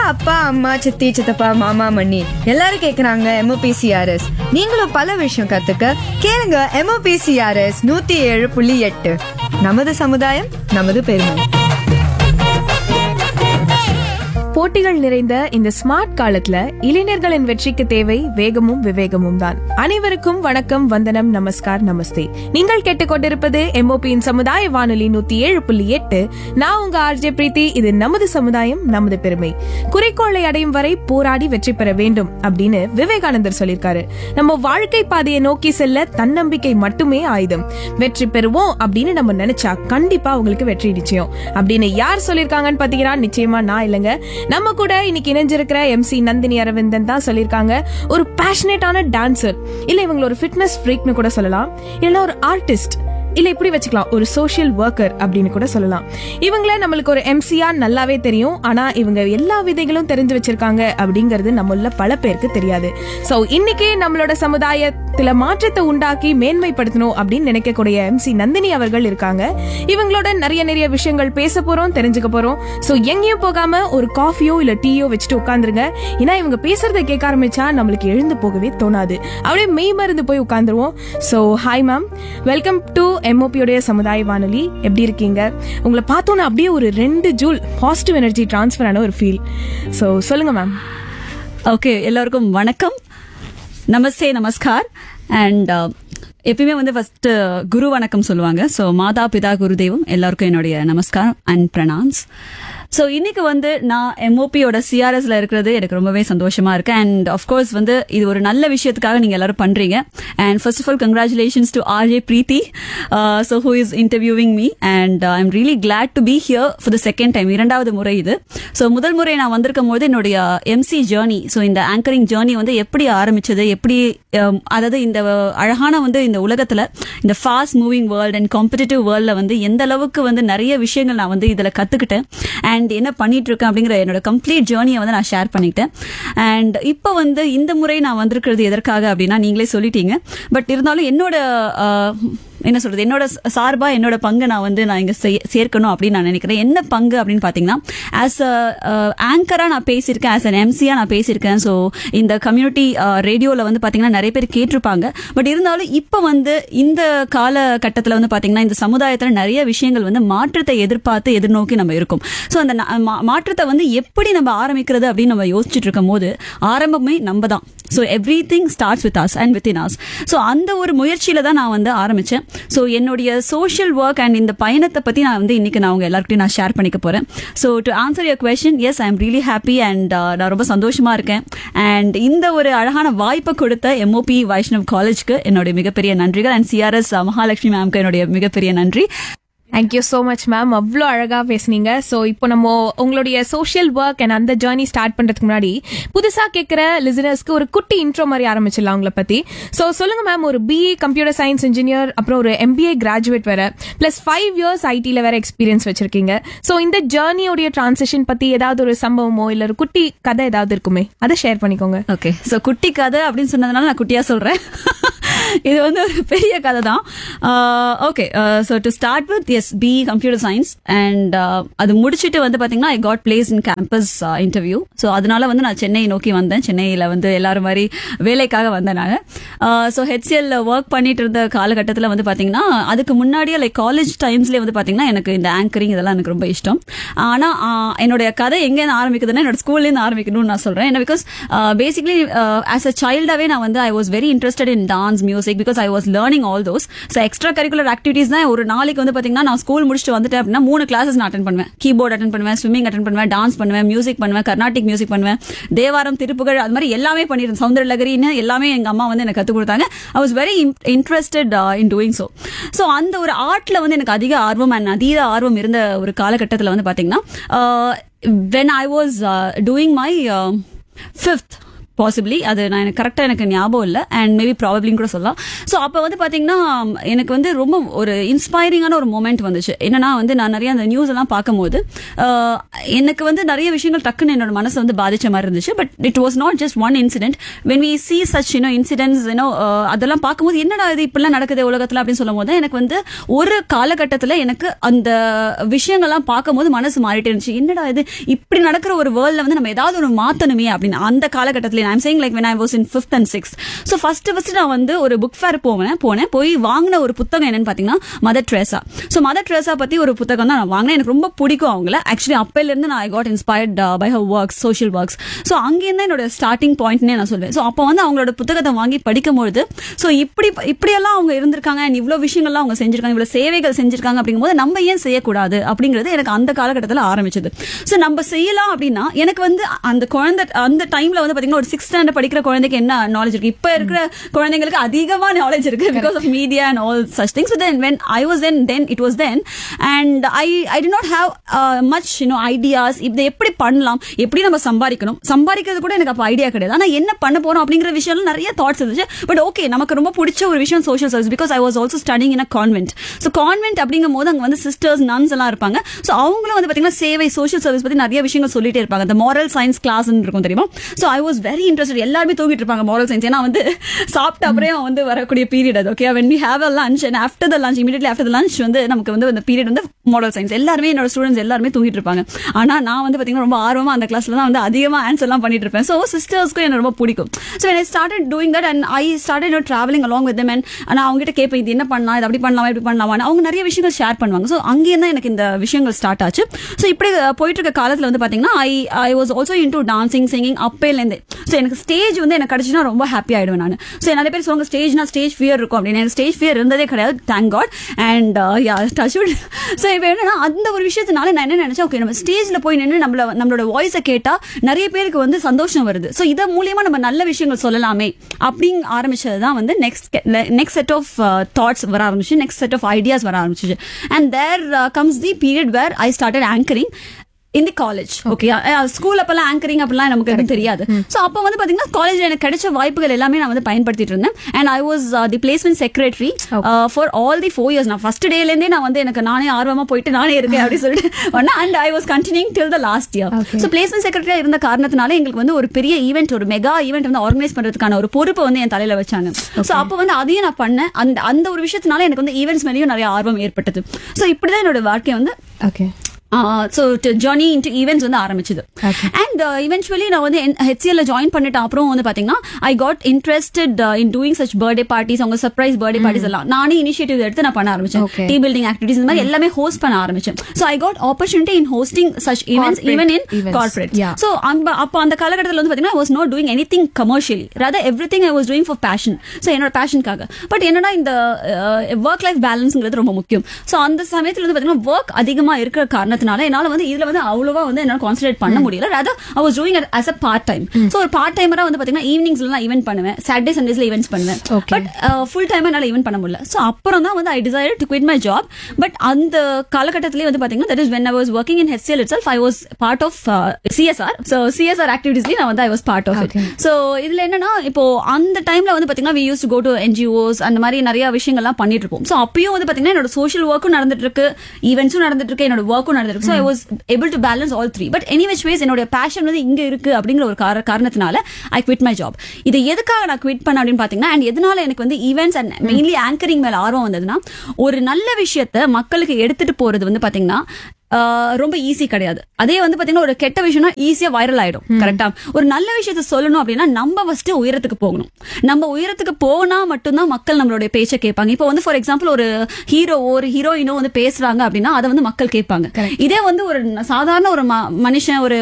அப்பா அம்மா சித்தி சித்தப்பா மாமா மண்ணி எல்லாரும் கேக்குறாங்க MOPCRS. நீங்களும் பல விஷயம் கத்துக்க கேளுங்க MOPCRS 107.8. நமது சமுதாயம் நமது பெருமை. போட்டிகள் நிறைந்த இந்த ஸ்மார்ட் காலத்துல இளைஞர்களின் வெற்றிக்கு தேவை வேகமும் விவேகமும் தான். அனைவருக்கும் வணக்கம், வந்தனம், நமஸ்கார், நமஸ்தே. நீங்கள் கேட்டுக்கொண்டிருப்பது MOPயின் சமுதாய வானொலி 107.8. நான் உங்க RJ பிரீத்தி. இது நமது சமுதாயம் நமது பெருமை. குறிக்கோளை அடையும் வரை போராடி வெற்றி பெற வேண்டும் அப்படின்னு விவேகானந்தர் சொல்லியிருக்காரு. நம்ம வாழ்க்கை பாதையை நோக்கி செல்ல தன்னம்பிக்கை மட்டுமே ஆயுதம். வெற்றி பெறுவோம் அப்படின்னு நம்ம நினைச்சா கண்டிப்பா உங்களுக்கு வெற்றி நிச்சயம் அப்படின்னு யார் சொல்லிருக்காங்கன்னு பாத்தீங்கன்னா நிச்சயமா நான் இல்லைங்க. நம்ம கூட இன்னைக்கு இணைஞ்சிருக்கிற MC நந்தினி அரவிந்தன் தான் சொல்லிருக்காங்க. ஒரு பேஷனேட்டான டான்சர், இல்ல இவங்க ஒரு ஃபிட்னஸ் ஃப்ரீக்னு கூட சொல்லலாம், இல்ல ஒரு ஆர்டிஸ்ட், இல்ல இப்படி வச்சுக்கலாம் ஒரு சோஷியல் ஒர்க்கர் அப்படின்னு கூட சொல்லலாம். இவங்கள நம்மளுக்கு ஒரு MCயா நல்லாவே தெரியும். ஆனா இவங்க எல்லா விதைகளும் தெரிஞ்சு வச்சிருக்காங்க அப்படிங்கறது நம்மள பல பேருக்கு தெரியாது. சோ இன்னைக்கு நம்மளோட சமுதாயத்துல மாற்றத்தை உண்டாக்கி மேன்மைப்படுத்தணும் அப்படின்னு நினைக்கக்கூடிய MC நந்தினி அவர்கள் இருக்காங்க. இவங்களோட நிறைய விஷயங்கள் பேச போறோம், தெரிஞ்சுக்க போறோம். சோ எங்கேயும் போகாம ஒரு காஃபியோ இல்ல டீயோ வச்சுட்டு உட்காந்துருங்க. ஏன்னா இவங்க பேசுறதை கேட்க ஆரம்பிச்சா நம்மளுக்கு எழுந்து போகவே தோணாது. அப்படியே மெய் மருந்து போய் உட்காந்துருவோம். So hi ma'am, welcome to MOPயோடைய சமுதாய வானொலி. எப்படி இருக்கீங்க? உங்களை பார்த்தோன்னா அப்படியே ஒரு 2 ஜூல் பாசிட்டிவ் எனர்ஜி டிரான்ஸ்ஃபர் ஆன ஒரு ஃபீல். ஸோ சொல்லுங்க மேம். ஓகே, எல்லாருக்கும் வணக்கம், நமஸ்தே, நமஸ்கார். அண்ட் எப்பயுமே வந்து ஃபர்ஸ்ட் குரு வணக்கம் சொல்லுவாங்க. ஸோ மாதா பிதா குரு தெய்வம் எல்லாருக்கும் என்னுடைய நமஸ்காரம் அண்ட் பிரணாம்ஸ். ஸோ இன்னைக்கு வந்து நான் MOPயோட CRSல இருக்கிறது எனக்கு ரொம்பவே சந்தோஷமா இருக்கு. அண்ட் ஆஃப்கோர்ஸ் வந்து இது ஒரு நல்ல விஷயத்துக்காக நீங்க எல்லாரும் பண்றீங்க. And first of all congratulations to RJ Preethi, so who is interviewing me. And I am really glad to be here for the second time, 2வது முறை இது. ஸோ முதல் முறை நான் வந்திருக்கும் போது என்னுடைய MC ஜேர்னி, ஸோ இந்த ஆங்கரிங் ஜேர்னி வந்து எப்படி ஆரம்பிச்சது, எப்படி அதாவது இந்த அழகான வந்து இந்த உலகத்துல இந்த fast moving world and competitive வேர்ல்ட்ல வந்து எந்த அளவுக்கு வந்து நிறைய விஷயங்கள் நான் வந்து இதுல கத்துக்கிட்டேன் அண்ட் என்ன பண்ணிட்டு இருக்கேன் அப்படிங்கிற என்னோட கம்ப்ளீட் ஜேர்னியை வந்து நான் ஷேர் பண்ணிக்கிட்டேன். அண்ட் இப்போ வந்து இந்த முறை நான் வந்திருக்கிறது எதற்காக அப்படின்னா நீங்களே சொல்லிட்டீங்க. பட் இருந்தாலும் என்னோட என்ன சொல்றது, என்னோட சார்பா என்னோட பங்கு நான் இங்க சேர்க்கணும் அப்படின்னு நான் நினைக்கிறேன். என்ன பங்கு அப்படின்னு பாத்தீங்கன்னா, ஆஸ் ஆங்கரா நான் பேசியிருக்கேன், ஆஸ் அன் MCயா நான் பேசியிருக்கேன். ஸோ இந்த கம்யூனிட்டி ரேடியோல வந்து பாத்தீங்கன்னா நிறைய பேர் கேட்டிருப்பாங்க. பட் இருந்தாலும் இப்ப வந்து இந்த காலகட்டத்தில் வந்து பாத்தீங்கன்னா இந்த சமுதாயத்துல நிறைய விஷயங்கள் வந்து மாற்றத்தை எதிர்நோக்கி நம்ம இருக்கும். ஸோ அந்த மாற்றத்தை வந்து எப்படி நம்ம ஆரம்பிக்கிறது அப்படின்னு நம்ம யோசிச்சுட்டு இருக்கும் போது ஆரம்பமே நம்ம தான். So every thing starts with us and with in us. So அந்த ஒரு முயற்சியில தான் நான் வந்து ஆரம்பிச்சேன். ஸோ என்னுடைய சோஷியல் ஒர்க் அண்ட் இந்த பயணத்தை பத்தி நான் வந்து இன்னைக்கு நான் உங்க எல்லாருக்கிட்டையும் நான் ஷேர் பண்ணிக்க போறேன். So to answer your question, S I am really happy and நான் ரொம்ப சந்தோஷமா இருக்கேன். அண்ட் இந்த ஒரு அழகான வாய்ப்பை கொடுத்த MOP வைஷ்ணவ் காலேஜ்க்கு என்னுடைய மிகப்பெரிய நன்றிகள். அண்ட் CRS மகாலட்சுமி மேம்க்கு என்னுடைய மிகப்பெரிய நன்றி. தேங்க்யூ ஸோ மச் மேம், அவ்வளோ அழகா பேசுனீங்க. ஸோ இப்போ நம்ம உங்களுடைய சோஷியல் ஒர்க் அண்ட் அந்த ஜேர்னி ஸ்டார்ட் பண்றதுக்கு முன்னாடி புதுசா கேட்கிற லிசனர்ஸ்க்கு ஒரு குட்டி இன்ட்ரோ மாதிரி ஆரம்பிச்சிடலாம் உங்களை பத்தி. ஸோ சொல்லுங்க மேம், ஒரு BE கம்ப்யூட்டர் சயின்ஸ் இன்ஜினியர், அப்புறம் ஒரு MBA கிராஜுவேட் வேற, பிளஸ் 5 இயர்ஸ் ITல வேற எக்ஸ்பீரியன்ஸ் வச்சிருக்கீங்க. ஸோ இந்த ஜேர்னியோடைய டிரான்சிஷன் பத்தி ஏதாவது ஒரு சம்பவமோ இல்ல ஒரு குட்டி கதை ஏதாவது இருக்குமே, அதை ஷேர் பண்ணிக்கோங்க. ஓகே, ஸோ குட்டி கதை அப்படின்னு சொன்னதுனால நான் குட்டியா சொல்றேன். இது வந்து ஒரு பெரிய கதை தான். Okay, so to start with S BE computer science and அது முடிச்சுட்டு வந்து பாத்தீங்கன்னா I got place in campus interview. So அதனால வந்து நான் சென்னை நோக்கி வந்தேன். சென்னையில வந்து எல்லாரும் மாதிரி வேலைக்காக வந்தேன் நான். ஸோ HCL ஒர்க் பண்ணிட்டு இருந்த காலகட்டத்தில் வந்து பாத்தீங்கன்னா அதுக்கு முன்னாடியே லைக் காலேஜ் டைம்ஸ்லேயே வந்து பாத்தீங்கன்னா எனக்கு இந்த ஆங்கரிங் இதெல்லாம் எனக்கு ரொம்ப இஷ்டம். ஆனா என்னுடைய கதை எங்கேருந்து ஆரம்பிக்குதுன்னா என்னோட ஸ்கூல்லேருந்து ஆரம்பிக்கணும்னு நான் சொல்றேன். ஏன்னா பிகாஸ் பேசிக்லி ஆஸ் அ சைல்டாவே நான் வந்து I was very interested in dance, music, because I was learning all those. So extra curricular activities தான் ஒரு நாளைக்கு வந்து பாத்தீங்கன்னா நான் ஸ்கூல் முடிச்சுட்டு வந்துட்டேன் அப்படின்னா 3 கிளாஸஸ் நான் அட்டென்ட் பண்ணுவேன். கீபோர்ட் அட்டென்ட் பண்ணுவேன், ஸ்விம்மிங் அட்டென்ட் பண்ணுவேன், டான்ஸ் பண்ணுவேன், மியூசிக் பண்ணுவேன், கர்நாடிக் மியூசிக் பண்ணுவேன், தேவாரம், திருப்புகழ், அது மாதிரி எல்லாமே பண்ணிருந்தேன். சவுந்தர லகரின்னு எல்லாமே எங்க அம்மா வந்து எனக்கு கத்துக் கொடுத்தாங்க. I was very interested in doing so. So அந்த ஒரு ஆர்ட்ல வந்து எனக்கு அதிக ஆர்வம் இருந்த ஒரு காலகட்டத்தில் வந்து பாத்தீங்கன்னா when I was doing my 5th possibly அது நான் எனக்கு கரெக்டா எனக்கு ஞாபகம் இல்லை அண்ட் மேபி ப்ராபப்ளின்னு கூட சொல்லலாம். ஸோ அப்போ வந்து பாத்தீங்கன்னா எனக்கு வந்து ரொம்ப ஒரு இன்ஸ்பைரிங்கான ஒரு மொமெண்ட் வந்துச்சு. என்னன்னா வந்து நான் நிறைய அந்த நியூஸ் எல்லாம் பார்க்கும்போது எனக்கு வந்து நிறைய விஷயங்கள் டக்குன்னு என்னோட மனசை வந்து பாதிச்ச மாதிரி இருந்துச்சு. But it was not just one incident. When we see such incidents அதெல்லாம் பார்க்கும்போது என்னடா இது இப்படிலாம் நடக்குது உலகத்துல அப்படின்னு சொல்லும் போது எனக்கு வந்து ஒரு காலகட்டத்தில் எனக்கு அந்த விஷயங்கள்லாம் பார்க்கும்போது மனசு மாறிட்டே இருந்துச்சு. என்னடா இது இப்படி நடக்கிற ஒரு வேர்ல்ட்ல வந்து நம்ம ஏதாவது ஒரு மாத்தணுமே அப்படின்னு அந்த காலகட்டத்தில் I'm saying like when I was in 5th and 6th. So first நான் வந்து ஒரு புக் ஃபேர் போனேன். போய் வாங்கின ஒரு புத்தகம் என்னன்னு பாத்தீங்கன்னா mother Treesa. So mother Treesa பத்தி ஒரு புத்தகம் தான் நான் வாங்கினேன். எனக்கு ரொம்ப பிடிக்கும் அவங்கள. ஆக்சுவலி அப்பையில இருந்து நான் I got inspired by her works, social works. So அங்கேருந்து என்னோட ஸ்டார்டிங் பாயிண்ட்னே நான் சொல்வேன். ஸோ அப்போ வந்து அவங்களோட புத்தகத்தை வாங்கி படிக்கும்பொழுது ஸோ இப்படியெல்லாம் அவங்க இருந்திருக்காங்க அண்ட் இவ்வளவு விஷயங்கள்லாம் அவங்க செஞ்சிருக்காங்க, இவ்வளவு சேவைகள் செஞ்சிருக்காங்க அப்படிங்கும்போது நம்ம ஏன் செய்யக்கூடாது அப்படிங்கிறது எனக்கு அந்த காலகட்டத்தில் ஆரம்பிச்சது. ஸோ நம்ம செய்யலாம் அப்படின்னா எனக்கு வந்து அந்த குழந்தை அந்த டைம்ல வந்து பாத்தீங்கன்னா ஒரு 6th ஸ்டாண்டர்ட் படிக்கிற குழந்தைக்கு என்ன நாலேஜ் இருக்கு, இப்ப இருக்கிற குழந்தைங்களுக்கு அதிகமா நாலேஜ் இருக்கு because of media and all such things. But then when I was then it was then and I did not have much ideas. இதை எப்படி பண்ணலாம், எப்படி நம்ம சம்பாதிக்கிறது கூட எனக்கு அப்ப ஐடியா கிடையாது. ஆனா என்ன பண்ண போறோம் அப்படிங்கிற விஷயம் நிறைய தாட்ஸ் இருந்துச்சு. பட் ஓகே நமக்கு ரொம்ப பிடிச்ச ஒரு விஷயம் social service because I was also studying in a convent. So convent அப்படிங்கும் போது அங்க வந்து சிஸ்டர்ஸ் நன்ஸ் எல்லாம் இருப்பாங்க. ஸோ அவங்களும் வந்து பாத்தீங்கன்னா சேவை சோஷியல் சர்வீஸ் பத்தி நிறைய விஷயங்கள் சொல்லிட்டே இருப்பாங்க. அந்த மாரல் சயின்ஸ் கிளாஸ் இருக்கும் தெரியுமா. So I was very interested. எல்லாருமே தூங்கிட்டு இருப்பாங்க மாரல் சயின்ஸ். ஏன்னா வந்து சாப்பிட்ட அப்புறம் வந்து வரக்கூடிய பீரியட் அது. Okay when we have a lunch and after the lunch immediately after the lunch வந்து நமக்கு வந்து அந்த பீரியட் வந்து மாரல் சயின்ஸ். எல்லாருமே என்னோட ஸ்டூடெண்ட்ஸ் எல்லாருமே தூங்கிட்டு இருப்பாங்க. ஆனா நான் வந்து பாத்தீங்கன்னா ரொம்ப ஆர்வமா அந்த கிளாஸ்ல தான் வந்து அதிகமா ஆன்சர் எல்லாம் பண்ணிட்டு இருப்பேன். ஸோ சிஸ்டர்ஸ்க்கும் எனக்கு ரொம்ப பிடிக்கும். So when I started doing that and I started traveling along with them and நான் அவங்க கிட்ட கேட்பேன் இது என்ன பண்ணலாம், இது அப்படி பண்ணலாமா, இப்படி பண்ணலாமா. அவங்க நிறைய விஷயங்கள் ஷேர் பண்ணுவாங்க. ஸோ அங்கேயே தான் எனக்கு இந்த விஷயங்கள் ஸ்டார்ட் ஆச்சு. ஸோ இப்படி போயிட்டு இருக்க காலத்துல வந்து பாத்தீங்கன்னா I was also into dancing, singing அப்பையிலேருந்து. So எனக்கு ஸ்டேஜ் வந்து எனக்கு கிடைச்சுன்னா ரொம்ப ஹாப்பி ஆயிடுவேன் நான். ஸோ நிறைய பேர் சொல்லுவாங்க ஸ்டேஜ் ஃபியர் இருக்கும் அப்படின்னு. எனக்கு ஸ்டேஜ் ஃபியர் இருந்ததே கிடையாது, thank God. And touch wood. So இப்போ என்னன்னா அந்த ஒரு விஷயத்தினால நான் என்ன நினைச்சேன், ஓகே நம்ம ஸ்டேஜ்ல போய் நின்று நம்மளோட வாய்ஸை கேட்டா நிறைய பேருக்கு வந்து சந்தோஷம் வருது. ஸோ இதன் மூலியமா நம்ம நல்ல விஷயங்கள் சொல்லலாமே அப்படின்னு ஆரம்பிச்சது தான் வந்து நெக்ஸ்ட் செட் ஆஃப் தாட்ஸ் வர ஆரம்பிச்சு, நெக்ஸ்ட் செட் ஆஃப் ஐடியாஸ் வர ஆரம்பிச்சு. And there comes the period where I started anchoring in the college. Okay, school அப்பெல்லாம் ஆங்கரிங் அப்படிலாம் நமக்கு எதுவும் தெரியாது. ஸோ அப்போ வந்து பாத்தீங்கன்னா காலேஜ்ல எனக்கு கிடைச்ச வாய்ப்புகள் எல்லாமே நான் வந்து பயன்படுத்திட்டு இருந்தேன். And I was the placement secretary for all the 4 years. நான் ஃபர்ஸ்ட் டேல இருந்தே நான் வந்து எனக்கு நானே ஆர்வமா போயிட்டு நானே இருக்கேன் அப்படின்னு சொல்லிட்டு and I was continuing till the last year. So placement செக்ரட்டரியா இருந்த காரணத்தினால எங்களுக்கு வந்து ஒரு பெரிய ஈவெண்ட், ஒரு மெகா ஈவெண்ட் வந்து ஆர்கனைஸ் பண்றதுக்கான ஒரு பொறுப்பை வந்து என் தலையில வச்சாங்க. ஸோ அப்போ வந்து அதையும் நான் பண்ணேன். அந்த ஒரு விஷயத்தினால எனக்கு வந்து ஈவெண்ட்ஸ் மேலேயும் நிறைய ஆர்வம் ஏற்பட்டது. ஸோ இப்படிதான் என்னோட வாழ்க்கை வந்து so journey into events வந்து ஆரம்பிச்சது. And eventually நான் வந்து HCL ஜாயின் பண்ணிட்ட அப்புறம் வந்து பாத்தீங்கன்னா I got interested in doing such birthday parties, அவங்க சர்ப்ரைஸ் பர்த்டே பார்ட்டிஸ் எல்லாம் நானே இனிஷியேட்டிவ் எடுத்து நான் பண்ண ஆரம்பிச்சேன். டீம் பில்டிங் ஆக்டிவிட்டிஸ் இந்த மாதிரி எல்லாமே ஹோஸ்ட் பண்ண ஆரம்பிச்சேன். So I got opportunity in hosting such events even in corporate. So அப்ப அந்த காலகட்டத்தில் வந்து பாத்தீங்கன்னா I was not doing anything commercially, rather everything I was doing for passion. So என்னோட பேஷனுக்காக. பட் என்னன்னா இந்த ஒர்க் லைஃப் பேலன்ஸ்ங்கிறது ரொம்ப முக்கியம். ஸோ அந்த சமயத்தில் வந்து பாத்தீங்கன்னா ஒர்க் அதிகமா இருக்கிற காரணத்தினால என்னால வந்து இதுல வந்து அவ்வளவா வந்து என்னால கான்சென்ட்ரேட் பண்ண முடியல. rather I was doing it as a part time. So ஒரு பார்ட் டைமரா வந்து பாத்தீங்கன்னா ஈவினிங்ஸ்ல நான் ஈவென்ட் பண்ணுவேன், சாட்டர்டே சண்டேஸ்ல ஈவென்ட்ஸ் பண்ணுவேன். பட் ஃபுல் டைமா என்னால ஈவென்ட் பண்ண முடியல. ஸோ அப்புறம் தான் வந்து I decided to quit my job. But அந்த காலகட்டத்திலே வந்து பாத்தீங்கன்னா that is when I was working in HCL itself. I was part of CSR. So CSR activitiesல நான் வந்து I was part of it. So இதுல என்னன்னா இப்போ அந்த டைம்ல வந்து பாத்தீங்கன்னா we used to go to NGOs அந்த மாதிரி நிறைய விஷயங்கள்லாம் பண்ணிட்டு இருப்போம். ஸோ அப்பயும் வந்து பாத்தீங்கன்னா என்னோட சோஷியல் ஒர்க்கும் நடந்துட்டு இருக்கு, ஈவென்ட்ஸும் நடந்துட்டு இருக்கு, என்னோட ஒர்க்கும் நடந்துட்டு இருக்கு. So I was able to balance all three. But any which ways என்னோட பேஷன் வந்து இங்க இருக்கு அப்படிங்கிற ஒரு காரணத்தினால I quit my job. இது எதுக்காக நான் குவிட் பண்ண அப்படின்னு பாத்தீங்கன்னா and எதனால எனக்கு வந்து ஈவென்ட்ஸ் அண்ட் மெயின்லி ஆங்கரிங் மேல ஆர்வம் வந்ததுன்னா ஒரு நல்ல விஷயத்த மக்களுக்கு எடுத்துட்டு போறது வந்து பாத்தீங்கன்னா ரொம்ப ஈஸி கிடையாது. அதே வந்து பாத்தீங்கன்னா ஒரு கெட்ட விஷயம்னா ஈஸியா வைரல் ஆயிடும். கரெக்டா? ஒரு நல்ல விஷயத்த சொல்லணும் அப்படின்னா நம்ம ஃபர்ஸ்ட் உயரத்துக்கு போகணும். நம்ம உயரத்துக்கு போனா மட்டும்தான் மக்கள் நம்மளுடைய பேச்சை கேட்பாங்க. இப்போ வந்து ஃபார் எக்ஸாம்பிள் ஒரு ஹீரோ ஒரு ஹீரோயினோ வந்து பேசுறாங்க அப்படின்னா அதை வந்து மக்கள் கேட்பாங்க. இதே வந்து ஒரு சாதாரண ஒரு மனுஷன் ஒரு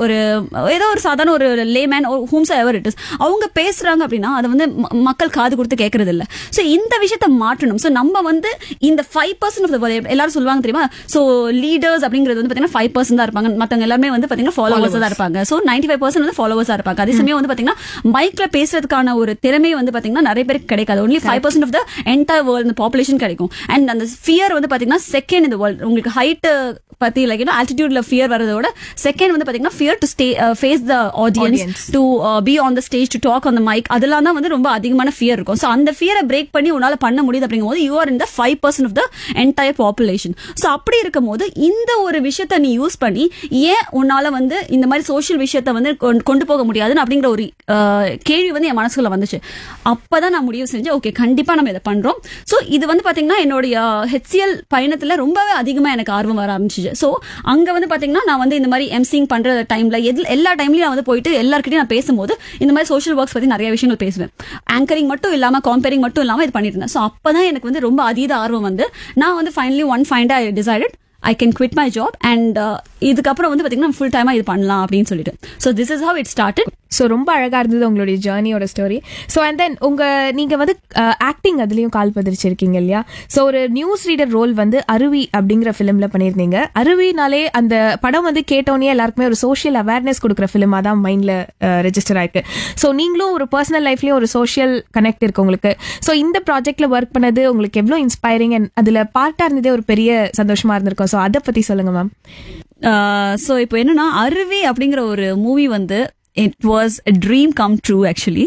ஏதோ ஒரு சாதாரண ஒரு லேமேன் ஹூம்ஸ் எவர் இட் இஸ் அவங்க பேசுறாங்க அப்படின்னா அதை வந்து மக்கள் காது கொடுத்து கேட்கறது இல்ல. சோ இந்த விஷயத்த மாற்றணும். சோ நம்ம வந்து இந்த 5% ஆஃப் தி வேர்ல்ட் எல்லாரும் சொல்லுவாங்க தெரியுமா, சோ லீடர்ஸ் வியூவர்ஸ் அப்படிங்கிறது வந்து பாத்தீங்கன்னா 5% தான் இருப்பாங்க. மத்தவங்க எல்லாமே வந்து பாத்தீங்கன்னா ஃபாலோவர்ஸ் தான் இருப்பாங்க. சோ 95% வந்து ஃபாலோவர்ஸா இருப்பாங்க. அதே சமயம் வந்து பாத்தீங்கன்னா மைக்ல பேசுறதுக்கான ஒரு திறமை வந்து பாத்தீங்கன்னா நிறைய பேருக்கு கிடைக்காது. only 5% of the entire world இந்த பாப்புலேஷன் கிடைக்கும். அண்ட் அந்த ஃபியர் வந்து பாத்தீங்கன்னா செகண்ட் இந்த வேர்ல்ட் உங்களுக்கு ஹைட் பத்தி லைக் ஆல்டிடியூட்ல ஃபியர் வரதோட செகண்ட் வந்து பாத்தீங்கன்னா fear to stay face the audience, to be on the stage, to talk on the mic, அதெல்லாம் தான் வந்து ரொம்ப அதிகமான ஃபியர் இருக்கும். சோ அந்த ஃபியரை பிரேக் பண்ணி உன்னால பண்ண முடியுது அப்படிங்கும்போது you are in the 5% of the entire population. So அப்படி இருக்கும் போது இந்த ஒரு விஷயத்த நீ யூஸ் பண்ணி ஏன் உன்னால வந்து இந்த மாதிரி சோஷியல் விஷயத்த வந்து கொண்டு போக முடியாதுன்னு அப்படிங்கிற ஒரு கேள்வி வந்து என் மனசுக்குள்ள வந்துச்சு. அப்பதான் நான் முடிவு செஞ்சேன், ஓகே கண்டிப்பா நம்ம இதை பண்றோம். சோ இது வந்து பாத்தீங்கன்னா என்னுடைய ஹெச்சிஎல் பயணத்துல ரொம்பவே அதிகமா எனக்கு ஆர்வம் வர ஆரம்பிச்சு. சோ அங்க வந்து பாத்தீங்கன்னா நான் வந்து இந்த மாதிரி எம்சிங் பண்ற டைம்ல எல்லா டைம்லயும் நான் வந்து போயிட்டு எல்லார்கிட்டயும் நான் பேசும்போது இந்த மாதிரி சோஷியல் ஒர்க்ஸ் பத்தி நிறைய விஷயங்கள் பேசுவேன். ஆங்கரிங் மட்டும் இல்லாம காம்பேரிங் மட்டும் இல்லாம இது பண்ணிட்டு இருந்தேன். சோ அப்பதான் எனக்கு வந்து ரொம்ப அதீத ஆர்வம் வந்து நான் வந்து finally one find I decided I can quit my job and இதுக்கப்புறம் வந்து பாத்தீங்கன்னா ஃபுல் டைமா இது பண்ணலாம் அப்படின்னு சொல்லிட்டு. So this is how it started. So ரொம்ப அழகா இருந்தது உங்களுடைய ஜேர்னியோட ஸ்டோரி. ஸோ அண்ட் தென் நீங்க வந்து ஆக்டிங் அதுலயும் கால் பதிச்சிருக்கீங்க இல்லையா? ஸோ ஒரு நியூஸ் ரீடர் ரோல் வந்து அருவி அப்படிங்கிற ஃபிலிம்ல பண்ணியிருந்தீங்க. அருவினாலே அந்த படம் வந்து கேட்டோன்னே எல்லாருக்குமே ஒரு சோஷியல் அவேர்னஸ் கொடுக்குற ஃபிலிமா தான் மைண்ட்ல ரெஜிஸ்டர் ஆயிருக்கு. ஸோ நீங்களும் ஒரு பர்சனல் லைஃப்லயும் ஒரு சோஷியல் கனெக்ட் இருக்கு உங்களுக்கு. ஸோ இந்த ப்ராஜெக்ட்ல ஒர்க் பண்ணது உங்களுக்கு எவ்வளவு இன்ஸ்பைரிங் அண்ட் அதுல பார்ட்டா இருந்ததே ஒரு பெரிய சந்தோஷமா இருந்திருக்கும். ஸோ அதை பத்தி சொல்லுங்க மேம். ஸோ இப்போ என்னன்னா அருவி அப்படிங்கிற ஒரு மூவி வந்து it was a dream come true actually.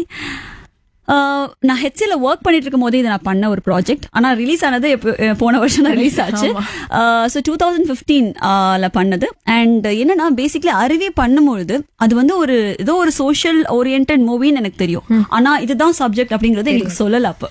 நான் ஹெச்சில ஒர்க் பண்ணிட்டு இருக்கும் போதே இதை நான் பண்ண ஒரு ப்ராஜெக்ட். ஆனா ரிலீஸ் ஆனது போன வருஷம் தான் ரிலீஸ் ஆச்சு. ஸோ 2015 பண்ணது. அண்ட் என்னன்னா பேசிக்கலி அருவி பண்ணும்பொழுது அது வந்து ஏதோ ஒரு சோஷியல் ஓரியன்டட் மூவின்னு எனக்கு தெரியும். ஆனா இதுதான் சப்ஜெக்ட் அப்படிங்கறது எனக்கு சொல்லல அப்ப.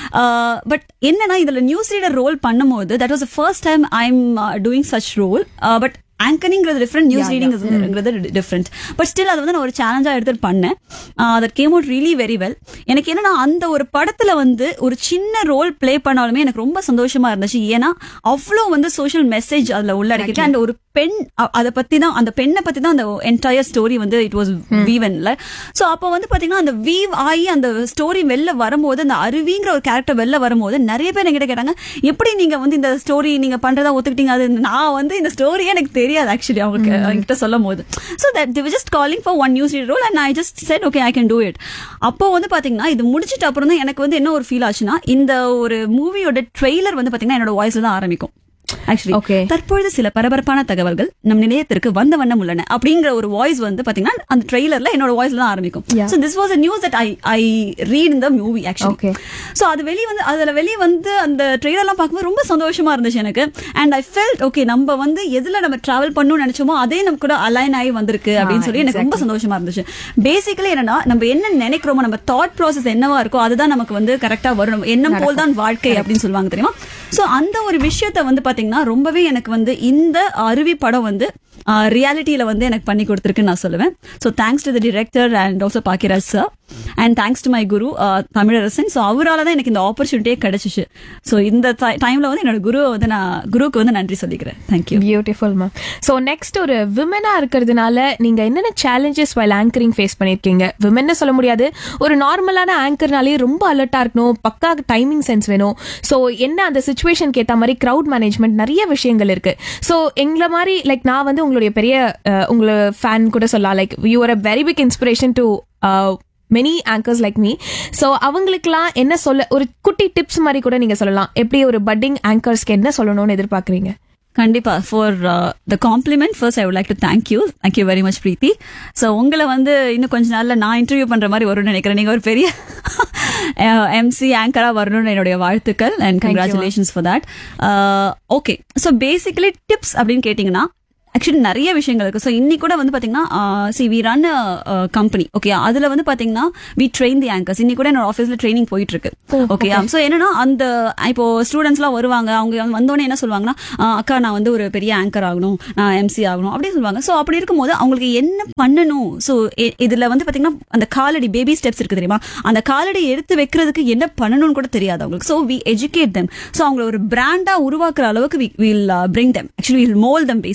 பட் என்னன்னா இதுல நியூஸ் ரீடர் ரோல் பண்ணும்போது that was the first time I am doing such role. But ஆங்கரிங்கிறது different, news ரீடிங்கிறது different. But still அது வந்து நான் ஒரு சேலஞ்சா எடுத்துட்டு பண்ணேன். That came out really very well. எனக்கு என்னன்னா அந்த ஒரு படத்துல வந்து ஒரு சின்ன ரோல் பிளே பண்ணாலுமே எனக்கு ரொம்ப சந்தோஷமா இருந்துச்சு. ஏன்னா அவ்வளோ வந்து சோஷியல் மெசேஜ் அதுல உள்ளடக்கிட்டு அண்ட் ஒரு பெண் அதை பத்தி தான், அந்த பெண்ணை பத்தி தான் அந்த என்டையர் ஸ்டோரி வந்து இட் வாஸ் வீவன்ல. சோ அப்போ வந்து பாத்தீங்கன்னா அந்த வீவ் ஆகி அந்த ஸ்டோரி வெளில வரும்போது, அந்த அருவிங்கிற ஒரு கேரக்டர் வெளில வரும்போது நிறைய பேர் என்கிட்ட கேட்டாங்க, எப்படி நீங்க வந்து இந்த ஸ்டோரி நீங்க பண்றதா ஒத்துக்கிட்டீங்க? அது நான் வந்து இந்த ஸ்டோரியே எனக்கு தெரியாது ஆக்சுவலி அவங்க என்கிட்ட சொல்லும் போது. So that they were just calling for one news reader role and I just said okay I can do it. அப்போ வந்து பாத்தீங்கன்னா இது முடிச்சிட்டு அப்புறம் தான் எனக்கு வந்து என்ன ஒரு ஃபீல் ஆச்சுன்னா, இந்த ஒரு மூவியோட ட்ரெய்லர் வந்து பாத்தீங்கன்னா என்னோட வாய்ஸ்ல தான் ஆரம்பிக்கும். ஆக்சுவலி தற்பொழுது சில பரபரப்பான தகவல்கள் நம் நிலையத்திற்கு வந்த வண்ணம் உள்ளன அப்படிங்கிற ஒரு வாய்ஸ் வந்து பாத்தீங்கன்னா அந்த ட்ரெய்லர்ல என்னோட வாய்ஸ்ல தான் ஆரம்பிக்கும். So this was a news that I read in the movie actually. So அது வெளிய வந்து அந்த ட்ரெய்லர்லாம் பார்க்கும்போது ரொம்ப சந்தோஷமா இருந்துச்சு எனக்கு. And I felt okay நம்ம வந்து எதுல நம்ம டிராவல் பண்ணணும்னு நினைச்சோமோ அதே நமக்கு கூட அலைன் ஆகி வந்திருக்கு அப்படின்னு சொல்லி எனக்கு ரொம்ப சந்தோஷமா இருந்துச்சு. பேசிக்கலி என்னன்னா நம்ம என்ன நினைக்கிறோமோ, நம்ம தாட் ப்ராசஸ் என்னவா இருக்கோ அதுதான் நமக்கு வந்து கரெக்டா வரும். எண்ணம் போல் தான் வாழ்க்கை அப்படின்னு சொல்லுவாங்க தெரியுமா? சோ அந்த ஒரு விஷயத்த வந்து பாத்தீங்கன்னா ரொம்பவே எனக்கு வந்து இந்த அருவி படம் வந்து ரியாலிட்டியில வந்து எனக்கு பண்ணி கொடுத்துருக்குன்னு நான் சொல்லுவேன். So thanks to the director and also Bhagyaraj sir and thanks to my Guru Tamilarasan. So அவரால் தான் எனக்கு இந்த ஆப்பர்ச்சுனிட்டியே கிடைச்சிச்சு. ஸோ இந்த டைம்ல வந்து என்னோட குருவுக்கு வந்து நன்றி சொல்லிக்கிறேன். Thank you. Beautiful ma'am. So next ஒரு விமனா இருக்கிறதுனால நீங்க என்னென்ன சேலஞ்சஸ் வைல் ஆங்கரிங் ஃபேஸ் பண்ணிருக்கீங்க? விமன்னு சொல்ல முடியாது, ஒரு நார்மலான ஆங்கர்னாலே ரொம்ப அலர்ட்டா இருக்கணும், பக்கா டைமிங் சென்ஸ் வேணும். ஸோ என்ன அந்த சிச்சுவேஷனுக்கு ஏற்ற மாதிரி கிரவுட் மேனேஜ்மெண்ட் நிறைய விஷயங்கள் இருக்கு. ஸோ எங்களை மாதிரி லைக் நான் வந்து உங்களுடைய பெரிய உங்களை ஃபேன் கூட சொல்லலாம். Like you are a very big inspiration to many anchors like me. So அவங்களுக்குலாம் என்ன சொல்ல, ஒரு குட்டி டிப்ஸ் மாதிரி கூட நீங்க சொல்லலாம். எப்படி ஒரு பட்டிங் ஆங்கர்ஸ்க்கு என்ன சொல்லணும்னு எதிர்பார்க்குறீங்க? கண்டிப்பா. For the complement first I would like to thank you very much Preethi. So உங்களை வந்து இன்னும் கொஞ்ச நாள்ல நான் இன்டர்வியூ பண்ற மாதிரி வரும்னு நினைக்கிறேன். நீங்க ஒரு பெரிய எம்சி ஆங்கரா வரணும்னு என்னுடைய வாழ்த்துக்கள் and congratulations for that. Okay, so basically tips அப்படின்னு கேட்டீங்கன்னா ஆக்சுவலி நிறைய விஷயங்கள் இருக்கு. ஸோ இன்னி கூட வந்து பாத்தீங்கன்னா வி ரன் கம்பெனி. ஓகே, அதுல வந்து பாத்தீங்கன்னா வி ட்ரெயின் தி ஆங்கர்ஸ். இன்னி கூட என்னோட ஆஃபீஸ்ல ட்ரைனிங் போயிட்டு இருக்கு. ஓகே, ஸோ என்னன்னா அந்த இப்போ ஸ்டூடெண்ட்ஸ் எல்லாம் வருவாங்க, அவங்க வந்தோடனே என்ன சொல்லுவாங்கன்னா, அக்கா நான் வந்து ஒரு பெரிய ஆங்கர் ஆகணும், நான் எம்சி ஆகணும் அப்படின்னு சொல்லுவாங்க. ஸோ அப்படி இருக்கும்போது அவங்களுக்கு என்ன பண்ணணும், ஸோ இதுல வந்து பாத்தீங்கன்னா அந்த காலடி பேபி ஸ்டெப்ஸ் இருக்கு தெரியுமா, அந்த காலடி எடுத்து வைக்கிறதுக்கு என்ன பண்ணணும்னு கூட தெரியாது அவங்களுக்கு. So we educate them. So அவங்களை ஒரு பிராண்டா உருவாக்குற அளவுக்கு will bring them, actually will mould them basically.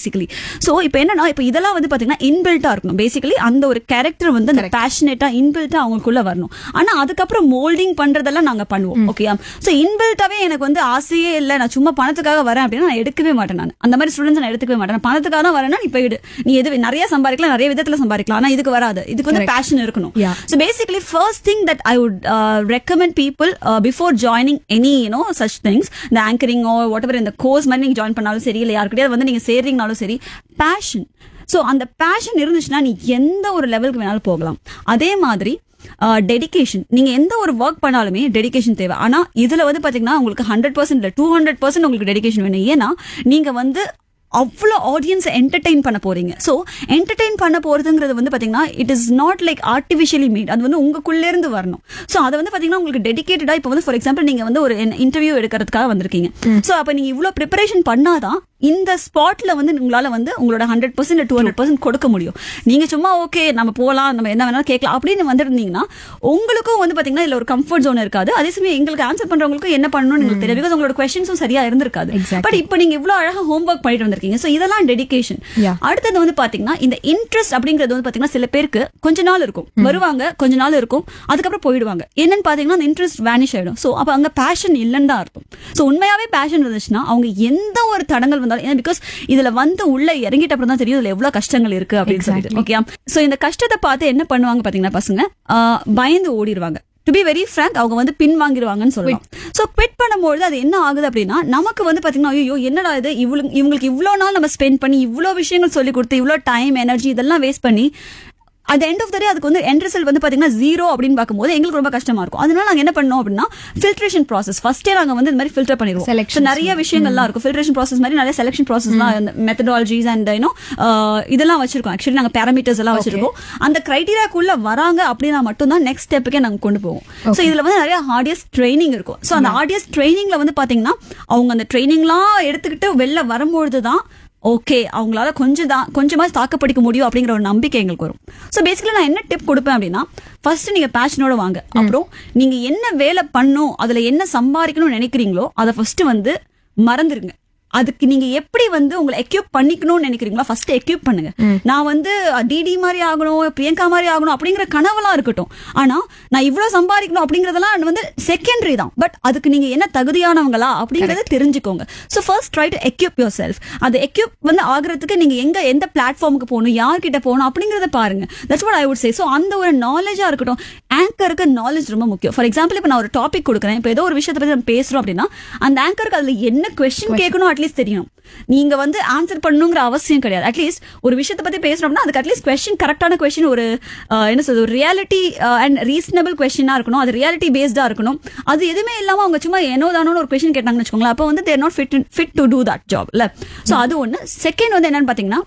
So இப்போ என்னன்னா இப்போ இதெல்லாம் வந்து பாத்தீங்கன்னா இன்பில்ட்டா இருக்கணும். பேசிக்கலி அந்த ஒரு கேரக்டர் வந்து அந்த பேஷனேட்டா இன்பில்ட்டா அவங்களுக்குள்ள வரணும். ஆனா அதுக்கப்புறம் மோல்டிங் பண்றதெல்லாம் நாங்க பண்ணுவோம். ஓகே, சோ இன்பில்ட்டாவே எனக்கு வந்து ஆசையே இல்ல, நான் சும்மா பணத்துக்காக வரேன் அப்படின்னா நான் எடுக்கவே மாட்டேன். நான் அந்த மாதிரி ஸ்டூடெண்ட்ஸ் நான் எடுத்துக்கவே மாட்டேன். பணத்துக்காக தான் வரேன்னா நீ போயிடு, நீ எது நிறைய சம்பாதிக்கலாம், நிறைய விதத்துல சம்பாதிக்கலாம், ஆனா இதுக்கு வராது. இதுக்கு வந்து பேஷன் இருக்கணும். So basically first thing that I would recommend people before joining any such things, the anchoring or whatever in the course மாதிரி நீங்க ஜாயின் பண்ணாலும் சரி, இல்ல யாருக்கிட்டே வந்து நீங்க சேர்றீங்கனாலும் சரி, பேஷன். சோ அந்த பேஷன் இருந்துச்சுன்னா நீ எந்த ஒரு லெவலுக்கு வேணாலும் போகலாம். அதே மாதிரி டெடிகேஷன், நீங்க எந்த ஒரு ஒர்க் பண்ணாலுமே டெடிகேஷன் தேவை. ஆனா இதுல வந்து பாத்தீங்கன்னா உங்களுக்கு 100% இல்ல 200% உங்களுக்கு டெடிகேஷன் வேணும். ஏன்னா நீங்க வந்து அவ்வளோ ஆடியன்ஸை என்டர்டெயின் பண்ண போறீங்க. ஸோ என்டர்டெயின் பண்ண போறதுங்கிறது வந்து பாத்தீங்கன்னா it is not like artificially mat, அது வந்து உங்களுக்குள்ள இருந்து வரணும். ஸோ அதை வந்து பாத்தீங்கன்னா உங்களுக்கு டெடிகேட்டடா இப்போ வந்து ஃபார் எக்ஸாம்பிள் நீங்க வந்து ஒரு இன்டர்வியூ எடுக்கிறதுக்காக வந்திருக்கீங்க. ஸோ அப்ப நீங்க இவ்வளவு ப்ரிப்பரேஷன் பண்ணாதான் இந்த ஸ்பாட்ல வந்து உங்களால வந்து உங்களோட 100% 200% கொடுக்க முடியும். நீங்க சும்மா ஓகே நம்ம போலாம், நம்ம என்ன வேணாலும் கேட்கலாம் அப்படின்னு வந்துருந்தீங்கன்னா உங்களுக்கும் வந்து பாத்தீங்கன்னா இதுல ஒரு கம்ஃபர்ட் ஜோன் இருக்காது. அதே சமயம் எங்களுக்கு ஆன்சர் பண்றவங்களுக்கு என்ன பண்ணணும்னு உங்களுக்கு தெரியும், பிகாஸ் உங்களோட கொஸ்டின்ஸும் சரியா இருந்திருக்காது. பட் இப்போ நீங்க இவ்வளவு அழகா ஹோம் ஒர்க் பண்ணிட்டு வந்திருக்கீங்க. சோ இதெல்லாம் டெடிகேஷன். அடுத்தது வந்து பாத்தீங்கன்னா இந்த இன்ட்ரெஸ்ட் அப்படிங்கிறது வந்து பாத்தீங்கன்னா சில பேருக்கு கொஞ்ச நாள் இருக்கும், வருவாங்க கொஞ்ச நாள் இருக்கும், அதுக்கப்புறம் போயிடுவாங்க. என்னன்னு பாத்தீங்கன்னா அந்த இன்ட்ரெஸ்ட் வேனிஷ் ஆயிடும். சோ அப்ப அங்க பேஷன் இல்லைன்னு தான் அர்த்தம். சோ உண்மையாவே பேஷன் இருந்துச்சுன்னா அவங்க எந்த ஒரு தடங்கள் பிகாஸ் இதுல வந்து உள்ள இறங்கிட்ட அப்புறம் தான் தெரியும் இதுல எவ்வளவு கஷ்டங்கள் இருக்கு அப்படின்னு சொல்லிட்டு. ஓகே, சோ இந்த கஷ்டத்தை பார்த்து என்ன பண்ணுவாங்க பாத்தீங்கன்னா பசங்க பயந்து ஓடிடுவாங்க. டு பி வெரி ஃப்ராங்க், அவங்க வந்து பின் வாங்கிடுவாங்கன்னு சொல்லலாம். சோ குவிட் பண்ணும்போது அது என்ன ஆகுது அப்படின்னா நமக்கு வந்து பாத்தீங்கன்னா ஐயோ என்னடா இது, இவங்களுக்கு இவ்வளவு நாள் நம்ம ஸ்பெண்ட் பண்ணி இவ்வளவு விஷயங்கள் சொல்லி கொடுத்து இவ்வளவு டைம் எனர்ஜி இதெல்லாம் வேஸ்ட் பண்ணி at the end of the day அதுக்கு வந்து எண்ட் ரிசல்ட் வந்து பாத்தீங்கன்னா 0 அப்படின்னு பார்க்கும்போது எங்களுக்கு ரொம்ப கஷ்டமா இருக்கும். அதனால நாங்க என்ன பண்ணோம் அப்படின்னா ஃபில்ட்ரேஷன் ப்ராசஸ் ஃபர்ஸ்டே நாங்க வந்து இந்த மாதிரி ஃபில்டர் பண்ணிடுவோம். நிறைய விஷயங்கள்லாம் இருக்கும் ஃபில்ட்ரேஷன் ப்ராசஸ் மாதிரி, நிறைய செலக்ஷன் ப்ராசஸ்லாம் மெத்தடாலஜிஸ் அண்ட் இதெல்லாம் வச்சிருக்கோம். ஆக்சுவலி நாங்க பேராமீட்டர்ஸ் எல்லாம் வச்சிருக்கோம். அந்த கிரைட்டீரியாக்குள்ள வராங்க அப்படின்னா மட்டும் தான் நெக்ஸ்ட் ஸ்டெப்புக்கே நாங்க கொண்டு போவோம். சோ இதுல வந்து நிறைய ஆடியன்ஸ் ட்ரைனிங் இருக்கும். சோ அந்த ஆடியன்ஸ் ட்ரைனிங்ல வந்து பாத்தீங்கன்னா அவங்க அந்த ட்ரைனிங்லாம் எடுத்துக்கிட்டு வெளில வரும்பொழுது தான் ஓகே அவங்களால கொஞ்சமா தாக்கப்படிக்க முடியும் அப்படிங்கிற ஒரு நம்பிக்கை எங்களுக்கு வரும். சோ பேசிக்கலி நான் என்ன டிப் கொடுப்பேன் அப்படின்னா, ஃபர்ஸ்ட் நீங்க பேஷனோட வாங்க. அப்புறம் நீங்க என்ன வேலை பண்ணும், அதுல என்ன சம்பாதிக்கணும்னு நினைக்கிறீங்களோ அதை ஃபர்ஸ்ட் வந்து மறந்துருங்க. அதுக்கு நீங்க எப்படி வந்து உங்களை எக்யூப் பண்ணிக்கணும்னு நினைக்கிறீங்களா ஃபர்ஸ்ட் எக்யூப் பண்ணுங்க. நான் வந்து டிடி மாதிரி ஆகணும், பிரியங்கா மாதிரி ஆகணும் அப்படிங்கிற கனவெல்லாம் இருக்கட்டும். ஆனா நான் இவ்வளவு சம்பாதிக்கணும் அப்படிங்கறதெல்லாம் வந்து செகண்டரி தான். பட் அதுக்கு நீங்க என்ன தகுதியானவங்களா அப்படிங்கறத தெரிஞ்சுக்கோங்க. So first try to equip your self. அது எக்யூப் வந்து ஆகிறதுக்கு நீங்க எந்த பிளாட்ஃபார்முக்கு போகணும், யார்கிட்ட போகணும் அப்படிங்கறத பாருங்க. That's what I would say. So அந்த ஒரு நாலேஜா இருக்கட்டும். ஆங்கருக்கு நாலேஜ் ரொம்ப முக்கியம். ஃபார் எக்ஸாம்பிள் இப்ப நான் ஒரு டாபிக் கொடுக்குறேன், இப்ப ஏதோ ஒரு விஷயத்தை பத்தி நம்ம பேசுறோம் அப்படின்னா அந்த ஆங்கருக்கு அதுல என்ன கொஸ்டின் கேட்கணும் அட்லீஸ்ட் தெரியணும். நீங்க வந்து ஆன்சர் பண்ணணுங்கிற அவசியம் கிடையாது. அட்லீஸ்ட் ஒரு விஷயத்தை பத்தி பேசுறோம்னா அதுக்கு அட்லீஸ்ட் கொஸ்டின் கரெக்டான கொஸ்டின், ஒரு என்ன சொல்றது, ஒரு ரியாலிட்டி அண்ட் ரீசனபிள் கொஸ்டினா இருக்கணும். அது ரியாலிட்டி பேஸ்டா இருக்கணும். அது எதுவுமே இல்லாம அவங்க சும்மா ஏனோ தானோன்னு ஒரு கொஸ்டின் கேட்டாங்கன்னு வச்சுக்கோங்களேன், அப்போ வந்து தேர் not fit to do that job இல்ல. சோ அது ஒண்ணு. செகண்ட் வந்து என்னன்னு பாத்தீங்கன்னா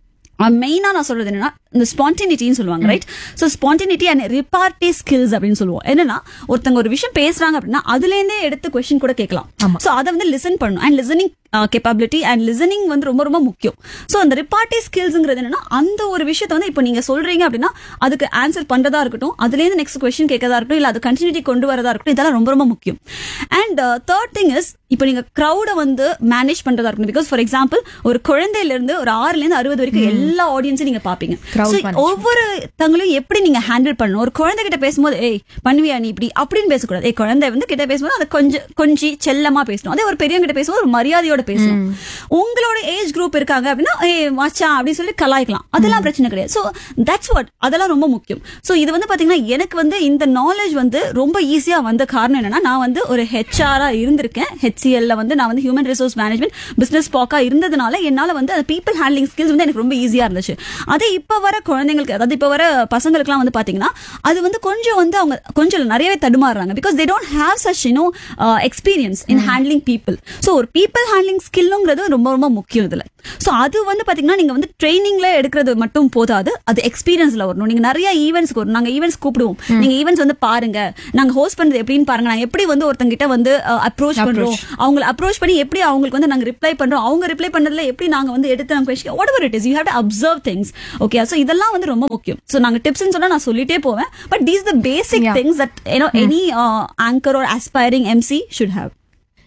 மெயினா நான் சொல்றது என்னன்னா இந்த ஸ்பான்டினிட்டின்னு சொல்லுவாங்க, right? So spontaneity and ரிபார்ட்டி skills அப்படின்னு சொல்லுவோம். என்னன்னா ஒருத்தங்க ஒரு விஷயம் பேசுறாங்க அப்படின்னா அதுல இருந்தே எடுத்து கொஸ்டின் கூட கேட்கலாம். சோ அதை வந்து லிசன் பண்ணணும். And listening capability and listening வந்து ரொம்ப ரொம்ப முக்கியம். சோ அந்த ரிபார்ட்டி ஸ்கில்ஸ்ங்கிறது என்னன்னா அந்த ஒரு விஷயத்தை வந்து இப்போ நீங்க சொல்றீங்க அப்படின்னா அதுக்கு ஆன்சர் பண்றதா இருக்கட்டும், அதுல இருந்து நெக்ஸ்ட் கொஸ்டின் கேட்கறதா இருக்கட்டும், இல்ல அது கண்டினியூட்டி கொண்டு வரதா இருக்கட்டும், இதெல்லாம் ரொம்ப ரொம்ப முக்கியம். அண்ட் தேர்ட் திங் இஸ் இப்போ நீங்க கிரௌட வந்து மேனேஜ் பண்றதா இருக்கணும். பிகாஸ் ஃபார் எக்ஸாம்பிள் ஒரு குழந்தையில இருந்து ஒரு 6ல இருந்து 60 வரைக்கும் எல்லா ஆடியன்ஸையும் நீங்க பாப்பீங்க. ஒவ்வொரு தங்களும் எப்படி நீங்க ஹேண்டில் பண்ணணும். ஒரு குழந்தை கிட்ட பேசும்போது ஏய் பண்ணுவியா நீ இப்படி அப்படின்னு பேசக்கூடாது. ஏய் குழந்தை வந்து கிட்ட பேசும்போது அதை கொஞ்சம் செல்லமா பேசணும். அதே ஒரு பெரியவங்க கிட்ட பேசும்போது ஒரு மரியாதையோட பேசணும். உங்களோட ஏஜ் குரூப் இருக்காங்க அப்படின்னா ஏய் மச்சான் அப்படின்னு சொல்லி கலாய்க்கலாம், அதெல்லாம் பிரச்சனை கிடையாது. சோ தட்ஸ் வாட், அதெல்லாம் ரொம்ப முக்கியம். சோ இது வந்து பாத்தீங்கன்னா எனக்கு வந்து இந்த நாலேஜ் வந்து ரொம்ப ஈஸியா வந்த காரணம் என்னன்னா, நான் வந்து ஒரு ஹெச்ஆரா இருந்திருக்கேன். HCL வந்து நான் வந்து ஹியூமன் ரிசோர்ஸ் மேனேஜ்மெண்ட் பிசினஸ் பாக்கா இருந்ததுனால என்னால வந்து அந்த பீப்பிள் ஹேண்ட்லிங் ஸ்கில்ஸ் வந்து எனக்கு ரொம்ப ஈஸியா இருந்துச்சு. அதே இப்ப வர குழந்தைங்களுக்கு, அதாவது இப்ப வர பசங்களுக்குலாம் வந்து பாத்தீங்கன்னா அது வந்து கொஞ்சம் வந்து அவங்க கொஞ்சம் நிறையவே தடுமாறுறாங்க. Because they don't have such experience in handling people. So ஒரு பீப்பிள் ஹேண்ட்லிங் ஸ்கில்லுங்கிறது ரொம்ப ரொம்ப முக்கியம் இதுல. சோ அது வந்து பாத்தீங்கன்னா நீங்க வந்து ட்ரைனிங்ல எடுக்கிறது மட்டும் போதாது, அது எக்ஸ்பீரியன்ஸ்ல வரணும். நீங்க நிறைய ஈவென்ட்ஸ்க்கு வரும். நாங்க ஈவென்ட்ஸ் கூப்பிடுவோம், நீங்க ஈவென்ட்ஸ் வந்து பாருங்க, நாங்க ஹோஸ்ட் பண்றது எப்படின்னு பாருங்க, நாங்க எப்படி வந்து ஒருத்தங்க கிட்ட வந்து அப்ரோச் பண்றோம், அவங்களை அப்ரோச் பண்ணி எப்படி அவங்களுக்கு வந்து நாங்க ரிப்ளை பண்றோம், அவங்க ரிப்ளை பண்றதுல எப்படி நாங்க வந்து எடுத்து நாங்க question whatever it is you have to observe things. Okay, so இதெல்லாம் வந்து ரொம்ப முக்கியம். சோ நாங்க டிப்ஸ்னு சொன்னா நான் சொல்லிட்டே போவேன், but these the basic things that any anchor or aspiring MC should have.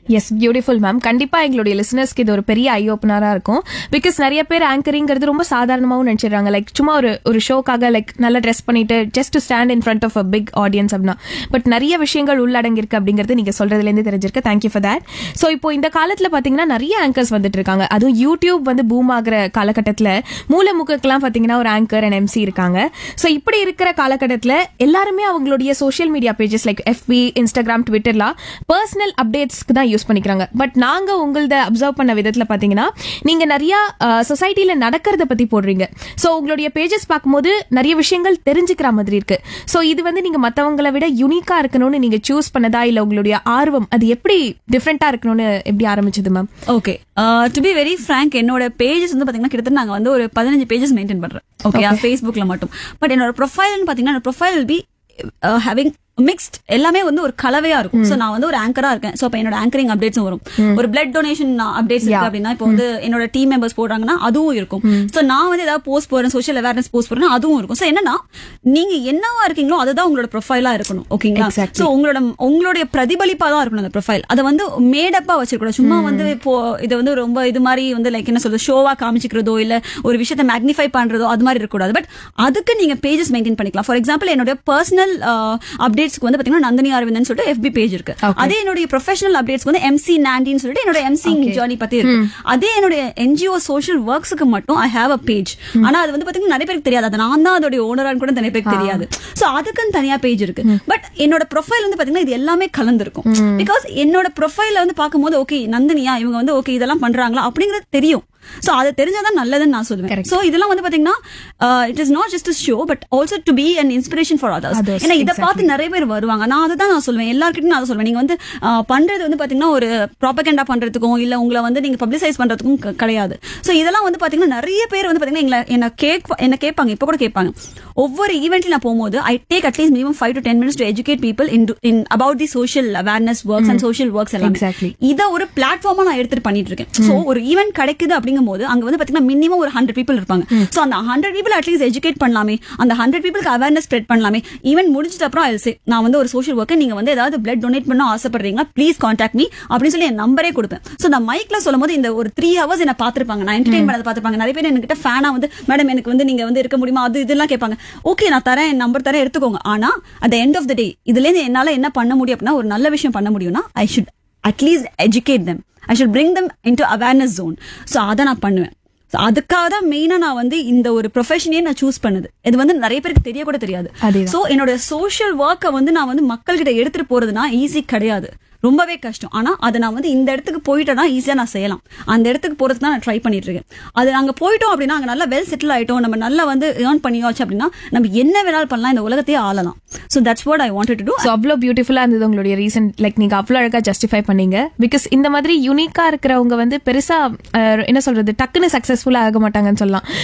S, beautiful ma'am. கண்டிப்பா எங்களுடைய லிசனர்ஸ்க்கு இது ஒரு பெரிய ஐ ஓப்பனரா இருக்கும். பிகாஸ் நிறைய பேர் ஆங்கரிங்கிறது ரொம்ப சாதாரணமாவும் நினைச்சிடுறாங்க. லைக் சும்மா ஒரு ஷோக்காக லைக் நல்லா ட்ரெஸ் பண்ணிட்டு just to stand in front of a big audience அப்படின்னா. பட் நிறைய விஷயங்கள் உள்ளடங்கிருக்கு அப்படிங்கிறது நீங்க சொல்றதுல இருந்து தெரிஞ்சிருக்கு. Thank you for that. ஸோ இப்போ இந்த காலத்துல பாத்தீங்கன்னா நிறைய ஆங்கர்ஸ் வந்துட்டு இருக்காங்க. அதுவும் யூடியூப் வந்து பூம் ஆகிற காலகட்டத்தில் மூலமுக்கெல்லாம் பாத்தீங்கன்னா ஒரு ஆங்கர் அண்ட் எம்சி இருக்காங்க. ஸோ இப்படி இருக்கிற காலகட்டத்தில் எல்லாருமே அவங்களுடைய சோஷியல் மீடியா பேஜஸ் லைக் எஃபி, இன்ஸ்டாகிராம், ட்விட்டர்லாம் பர்சனல் அப்டேட்ஸ்க்கு தான் யூஸ் பண்ணிக்கிறாங்க. பட் நாங்க உங்களத அப்சர்வ் பண்ண விதத்துல பாத்தீங்கன்னா நீங்க நிறைய சொசைட்டில நடக்கிறத பத்தி போடுறீங்க. சோ உங்களுடைய பேஜஸ் பார்க்கும்போது நிறைய விஷயங்கள் தெரிஞ்சுக்கிற மாதிரி இருக்கு. சோ இது வந்து நீங்க மத்தவங்களை விட யூனிக்கா இருக்கணும்னு நீங்க சூஸ் பண்ணதா, இல்ல உங்களுடைய ஆர்வம் அது எப்படி டிஃபரெண்டா இருக்கணும்னு எப்படி ஆரம்பிச்சது ma'am? Okay, to be very Frank, என்னோட பேஜஸ் வந்து பாத்தீங்கன்னா கிட்டத்தட்ட நாங்க வந்து ஒரு 15 பேஜஸ் மெயின்டைன் பண்றோம். ஓகே, ஃபேஸ்புக்ல மட்டும். பட் என்னோட ப்ரொஃபைல்னு பாத்தீங்கன்னா profile will be having mixed, எல்லாமே வந்து ஒரு கலவையா இருக்கும். சோ நான் வந்து ஒரு ஆங்கரா இருக்கேன். சோ அப்ப என்னோட ஆங்கரிங் அப்டேட்ஸும் வரும். ஒரு பிளட் டொனேஷன் அப்டேட்ஸ் இருக்கு அப்படின்னா இப்போ வந்து என்னோட டீம் மெம்பர்ஸ் போடுறாங்கன்னா அதுவும் இருக்கும். சோ நான் வந்து ஏதாவது போஸ்ட் போறேன், சோஷியல் அவேர்னஸ் போஸ்ட் போறேன், அதுவும் இருக்கும். சோ என்னன்னா நீங்க என்னவா இருக்கீங்களோ அதுதான் உங்களோட ப்ரொஃபைலா இருக்கணும். ஓகேங்களா? சோ உங்களுடைய பிரதிபலிப்பா தான் இருக்கணும் அந்த ப்ரொஃபைல். அதை வந்து மேடப்பா வச்சிருக்கணும். சும்மா வந்து இப்போ இது வந்து ரொம்ப இது மாதிரி வந்து லைக் என்ன சொல்றது, ஷோவா காமிச்சிக்கிறதோ இல்ல ஒரு விஷயத்தை மேக்னிஃபை பண்றதோ அது மாதிரி இருக்கக்கூடாது. பட் அதுக்கு நீங்க பேஜஸ் மெயின்டைன் பண்ணிக்கலாம். ஃபார் எக்ஸாம்பிள் என்னோட பர்சனல் அப்டேட்ஸ்க்கு வந்து பாத்தீங்கன்னா நந்தினி அரவிந்தன் சொல்லிட்டு FB பேஜ் இருக்கு. அதே என்னுடைய ப்ரொஃபஷனல் அப்டேட்ஸ் வந்து MC நாண்டின்னு சொல்லிட்டு என்னோட MC ஜர்னி பத்தி இருக்கு. அதே என்னுடைய NGO சோஷியல் ஒர்க்ஸ்க்கு மட்டும் I have a page. ஆனா அது வந்து பாத்தீங்கன்னா நிறைய பேருக்கு தெரியாது. அது நான் தான் அதோட ஓனரான்னு கூட நிறைய பேருக்கு தெரியாது. சோ அதுக்குன்னு தனியா பேஜ் இருக்கு. பட் என்னோட ப்ரொஃபைல் வந்து பாத்தீங்கன்னா இது எல்லாமே கலந்துருக்கும். பிகாஸ் என்னோட ப்ரொஃபைல வந்து பார்க்கும்போது ஓகே நந்தினியா இவங்க வந்து ஓகே இதெல்லாம் பண்றாங்களா அப்படிங்கிறது தெரியும். சோ அது தெரிஞ்சாதான் நல்லதுன்னு நான் சொல்லுவேன். சோ இதெல்லாம் வந்து பாத்தீங்கன்னா it is not just show but also to be an inspiration for others. ஏன்னா இதை பார்த்து நிறைய பேர் வருவாங்க. நான் அதுதான் நான் சொல்லுவேன், எல்லாருக்கிட்டும் நான் சொல்லுவேன், நீங்க வந்து பண்றது வந்து பாத்தீங்கன்னா ஒரு ப்ராபகண்டா பண்றதுக்கும் இல்ல உங்களை வந்து நீங்க பப்ளிசைஸ் பண்றதுக்கும் கிடையாது. சோ இதெல்லாம் வந்து பாத்தீங்கன்னா நிறைய பேர் வந்து பாத்தீங்கன்னா என்ன கேட்பாங்க, இப்ப கூட கேட்பாங்க. ஒவ்வொரு ஈவெண்ட்ல நான் போகும்போது I take at least minimum 5 to 10 minutes to educate people in about the social awareness works and social works எல்லாம். இத ஒரு பிளாட்ஃபார்மா நான் எடுத்துட்டு பண்ணிட்டு இருக்கேன். சோ ஒரு ஈவெண்ட் கிடைக்குது அப்படிங்கும்போது அங்க வந்து பாத்தீங்கன்னா மினிமம் ஒரு 100 people இருப்பாங்க. சோ அந்த 100 people அட்லீஸ்ட் எஜுகேட் பண்ணலாமே, அந்த 100 peopleக்கு அவேர்னஸ் ஸ்ப்ரெட் பண்ணலாமே. ஈவெண்ட் முடிஞ்சிட்ட அப்புறம் I'll say நான் வந்து ஒரு சோஷியல் ஒர்க்கர், நீங்க வந்து ஏதாவது பிளட் டொனேட் பண்ண ஆசைப்படுறீங்களா, ப்ளீஸ் கான்டாக்ட் மீ அப்படின்னு சொல்லி என் நம்பரே கொடுப்பேன். சோ நான் மைக்ல சொல்லும் போது இந்த ஒரு 3 hours என்ன பாத்துருப்பாங்க, நான் என்டர்டெயின் பண்ணதை பாத்துருப்பாங்க. நிறைய பேர் என்கிட்ட ஃபேனா வந்து மேடம் எனக்கு வந்து நீங்க வந்து இருக்க முடியுமா அது இதெல்லாம் கேட்பாங்க. ஓகே நான் தரேன், என் நம்பர் தரேன், எடுத்துக்கோங்க. ஆனா at the end of the day இதுல இருந்து என்னால என்ன பண்ண முடியும் அப்படின்னா ஒரு நல்ல விஷயம் பண்ண முடியும்னா I should at least educate them, I should bring them into awareness zone. So அதை நான் பண்ணுவேன். அதுக்காக தான் மெயினா நான் வந்து இந்த ஒரு ப்ரொஃபஷனே நான் சூஸ் பண்ணது. இது வந்து நிறைய பேருக்கு தெரிய கூட தெரியாது. சோ என்னோட சோஷியல் ஒர்க்கை வந்து நான் வந்து மக்கள் கிட்ட எடுத்துட்டு போறதுனா ஈஸி கிடையாது, ரொம்பவே கஷ்டம். ஆனா அதை நான் வந்து இந்த இடத்துக்கு போயிட்டேன்னா ஈஸியா நான் செய்யலாம். அந்த இடத்துக்கு போறதுக்கு தான் நான் ட்ரை பண்ணிட்டு இருக்கேன். அது நாங்க போயிட்டோம் அப்படின்னா அங்க நல்லா வெல் செட்டில் ஆயிட்டோம், நம்ம நல்லா வந்து ஏர்ன் பண்ணியாச்சு அப்படின்னா நம்ம என்ன வேணாலும் பண்ணலாம், இந்த உலகத்தையே ஆளலாம். So that's what I wanted to to. So அவ்வளோ பியூட்டிஃபுல்லா இருந்தது உங்களுடைய ரீசன். லைக் நீங்க அவ்வளோ அழகா ஜஸ்டிஃபை பண்ணீங்க. பிகாஸ் இந்த மாதிரி யூனிக்கா இருக்கிறவங்க வந்து பெருசா என்ன சொல்றது டக்குன்னு சக்சஸ்ஃபுல்லா ஆக மாட்டாங்கன்னு சொல்லலாம்.